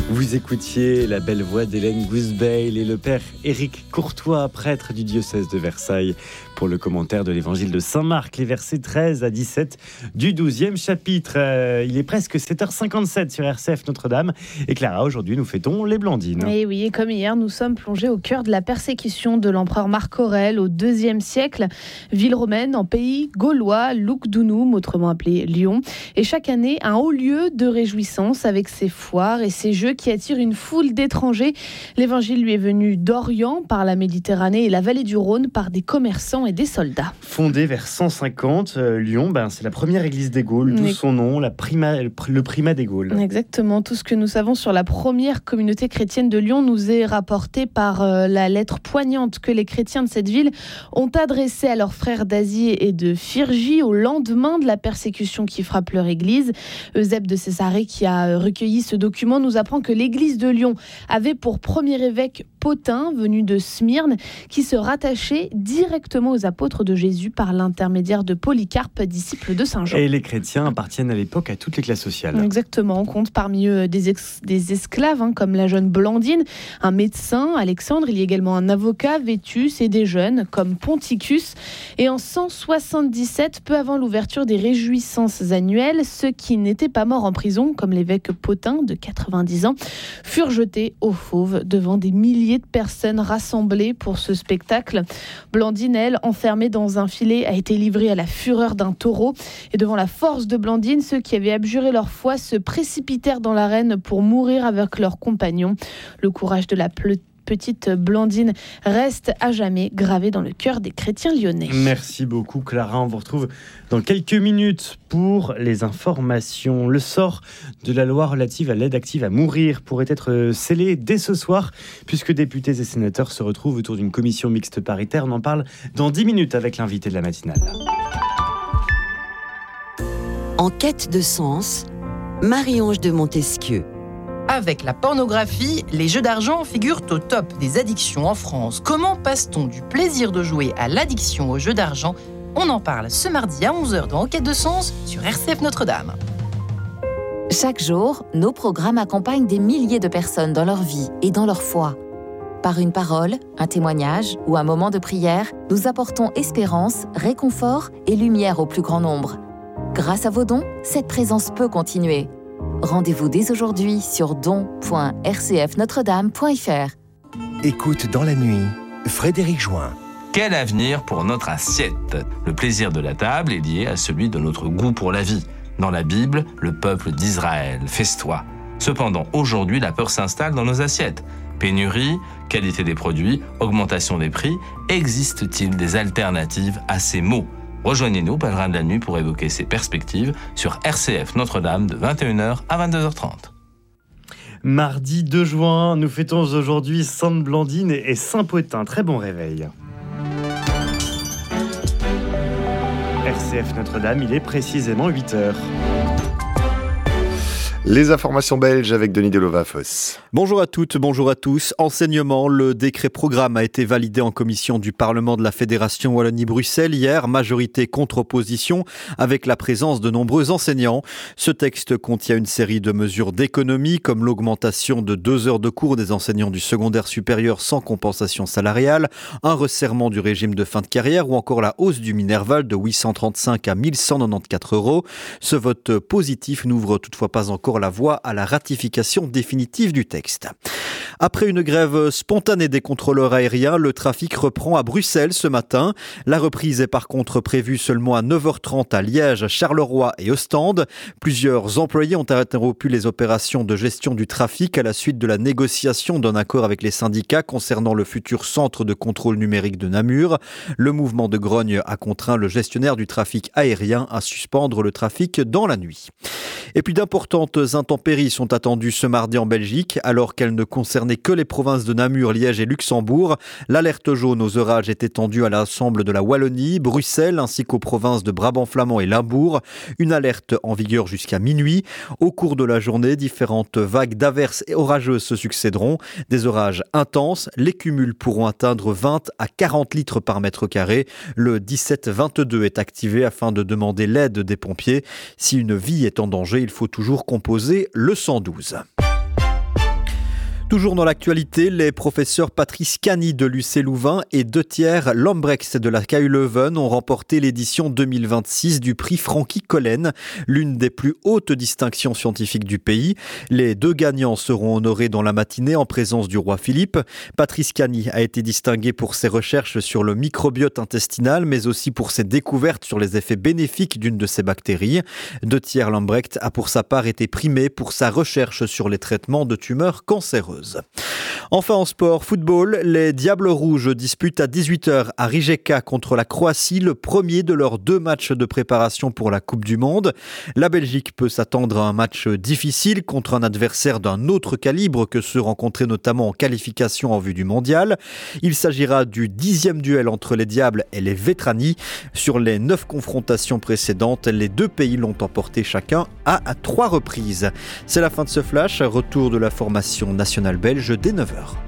Vous écoutiez la belle voix d'Hélène Gousbeil et le père Éric Courtois, prêtre du diocèse de Versailles, pour le commentaire de l'évangile de Saint Marc, les versets 13 à 17 du 12e chapitre. Il est presque 7h57 sur RCF Notre-Dame. Et Clara, aujourd'hui, nous fêtons les Blandines. Et oui, et comme hier, nous sommes plongés au cœur de la persécution de l'empereur Marc Aurèle au IIe siècle. Ville romaine en pays gaulois, Lugdunum, autrement appelé Lyon. Et chaque année, un haut lieu de réjouissance avec ses foires et ses jeux qui attirent une foule d'étrangers. L'évangile lui est venu d'Orient par la Méditerranée et la vallée du Rhône par des commerçants et des soldats. Fondée vers 150, Lyon, c'est la première église des Gaules, d'où son nom, le primat des Gaules. Exactement, tout ce que nous savons sur la première communauté chrétienne de Lyon nous est rapporté par la lettre poignante que les chrétiens de cette ville ont adressée à leurs frères d'Asie et de Phrygie au lendemain de la persécution qui frappe leur église. Eusèbe de Césarée, qui a recueilli ce document, nous apprend que l'église de Lyon avait pour premier évêque Pothin, venu de Smyrne, qui se rattachait directement aux apôtres de Jésus par l'intermédiaire de Polycarpe, disciple de Saint Jean. Et les chrétiens appartiennent à l'époque à toutes les classes sociales. Exactement, on compte parmi eux des esclaves, comme la jeune Blandine, un médecin, Alexandre, il y a également un avocat, Vétus, et des jeunes, comme Ponticus. Et en 177, peu avant l'ouverture des réjouissances annuelles, ceux qui n'étaient pas morts en prison, comme l'évêque Pothin, de 90 ans, furent jetés aux fauves devant des milliers de personnes rassemblées pour ce spectacle. Blandine, elle, enfermée dans un filet, a été livrée à la fureur d'un taureau. Et devant la force de Blandine, ceux qui avaient abjuré leur foi se précipitèrent dans l'arène pour mourir avec leurs compagnons. Le courage de la petite Blandine reste à jamais gravé dans le cœur des chrétiens lyonnais. Merci beaucoup Clara, on vous retrouve dans quelques minutes pour les informations. Le sort de la loi relative à l'aide active à mourir pourrait être scellé dès ce soir, puisque députés et sénateurs se retrouvent autour d'une commission mixte paritaire. On en parle dans 10 minutes avec l'invité de la matinale. En quête de sens, Marie-Ange de Montesquieu. Avec la pornographie, les jeux d'argent figurent au top des addictions en France. Comment passe-t-on du plaisir de jouer à l'addiction aux jeux d'argent ? On en parle ce mardi à 11h dans Enquête de Sens sur RCF Notre-Dame. Chaque jour, nos programmes accompagnent des milliers de personnes dans leur vie et dans leur foi. Par une parole, un témoignage ou un moment de prière, nous apportont espérance, réconfort et lumière au plus grand nombre. Grâce à vos dons, cette présence peut continuer. Rendez-vous dès aujourd'hui sur don.rcfnotredame.fr. Écoute dans la nuit, Frédéric Join. Quel avenir pour notre assiette ? Le plaisir de la table est lié à celui de notre goût pour la vie. Dans la Bible, le peuple d'Israël festoie. Cependant, aujourd'hui, la peur s'installe dans nos assiettes. Pénurie, qualité des produits, augmentation des prix, existe-t-il des alternatives à ces mots ? Rejoignez-nous, pèlerins de la nuit, pour évoquer ces perspectives sur RCF Notre-Dame de 21h à 22h30. Mardi 2 juin, nous fêtons aujourd'hui Sainte Blandine et Saint Pothin. Très bon réveil. RCF Notre-Dame, il est précisément 8h. Les informations belges avec Denis Delovafos. Bonjour à toutes, bonjour à tous. Enseignement, le décret programme a été validé en commission du Parlement de la Fédération Wallonie-Bruxelles hier, majorité contre opposition, avec la présence de nombreux enseignants. Ce texte contient une série de mesures d'économie, comme l'augmentation de 2 heures de cours des enseignants du secondaire supérieur sans compensation salariale, un resserrement du régime de fin de carrière ou encore la hausse du Minerval de 835 à 1194 €. Ce vote positif n'ouvre toutefois pas encore la voie à la ratification définitive du texte. Après une grève spontanée des contrôleurs aériens, le trafic reprend à Bruxelles ce matin. La reprise est par contre prévue seulement à 9h30 à Liège, Charleroi et Ostende. Plusieurs employés ont interrompu les opérations de gestion du trafic à la suite de la négociation d'un accord avec les syndicats concernant le futur centre de contrôle numérique de Namur. Le mouvement de grogne a contraint le gestionnaire du trafic aérien à suspendre le trafic dans la nuit. Et puis d'importantes intempéries sont attendues ce mardi en Belgique, alors qu'elles ne concernaient que les provinces de Namur, Liège et Luxembourg. L'alerte jaune aux orages est étendue à l'ensemble de la Wallonie, Bruxelles ainsi qu'aux provinces de Brabant flamand et Limbourg. Une alerte en vigueur jusqu'à minuit. Au cours de la journée, différentes vagues d'averses orageuses se succéderont. Des orages intenses, les cumuls pourront atteindre 20 à 40 litres par mètre carré. Le 17-22 est activé afin de demander l'aide des pompiers. Si une vie est en danger, il faut toujours composer le 112. Toujours dans l'actualité, les professeurs Patrice Cany de l'UC Louvain et Didier Lambrecht de la KU Leuven ont remporté l'édition 2026 du prix Francky Collen, l'une des plus hautes distinctions scientifiques du pays. Les deux gagnants seront honorés dans la matinée en présence du roi Philippe. Patrice Cany a été distingué pour ses recherches sur le microbiote intestinal, mais aussi pour ses découvertes sur les effets bénéfiques d'une de ces bactéries. Didier Lambrecht a pour sa part été primé pour sa recherche sur les traitements de tumeurs cancéreuses. Enfin en sport, football, les Diables Rouges disputent à 18h à Rijeka contre la Croatie le premier de leurs 2 matchs de préparation pour la Coupe du Monde. La Belgique peut s'attendre à un match difficile contre un adversaire d'un autre calibre que ceux rencontrés notamment en qualification en vue du mondial. Il s'agira du 10e duel entre les Diables et les Vetrani. Sur les 9 confrontations précédentes, les 2 pays l'ont emporté chacun à 3 reprises. C'est la fin de ce flash, retour de la formation nationale belge dès 9h.